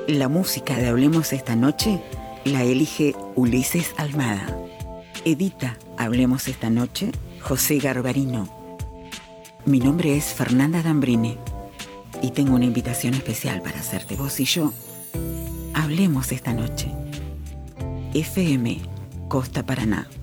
La música de Hablemos esta noche la elige Ulises Almada. Edita Hablemos esta noche José Garbarino. Mi nombre es Fernanda Dambrine y tengo una invitación especial para hacerte. Vos y yo hablemos esta noche. FM Costa Paraná.